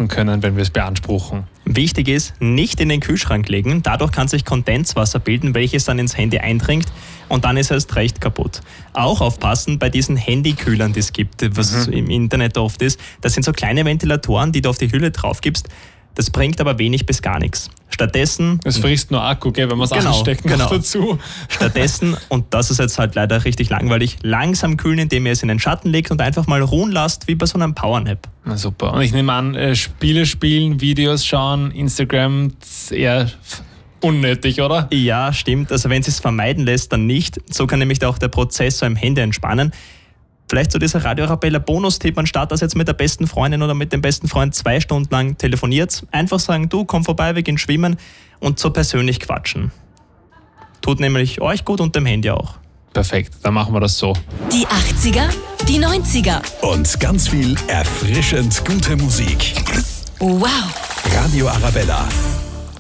machen können, wenn wir es beanspruchen. Wichtig ist, nicht in den Kühlschrank legen. Dadurch kann sich Kondenswasser bilden, welches dann ins Handy eindringt und dann ist es erst recht kaputt. Auch aufpassen bei diesen Handykühlern, die es gibt, was im Internet oft ist. Das sind so kleine Ventilatoren, die du auf die Hülle drauf gibst. Das bringt aber wenig bis gar nichts. Stattdessen... Es frisst nur Akku, gell, wenn man es anstecken noch dazu. Stattdessen, und das ist jetzt halt leider richtig langweilig, langsam kühlen, indem ihr es in den Schatten legt und einfach mal ruhen lasst, wie bei so einem Powernap. Na super. Und ich nehme an, Spiele spielen, Videos schauen, Instagram, eher unnötig, oder? Ja, stimmt. Also wenn es vermeiden lässt, dann nicht. So kann nämlich auch der Prozessor im Handy entspannen. Vielleicht so dieser Radio Arabella Bonustipp, anstatt dass jetzt mit der besten Freundin oder mit dem besten Freund 2 Stunden lang telefoniert, einfach sagen, du, komm vorbei, wir gehen schwimmen und so persönlich quatschen. Tut nämlich euch gut und dem Handy auch. Perfekt, dann machen wir das so. Die 80er, die 90er. Und ganz viel erfrischend gute Musik. Wow. Radio Arabella.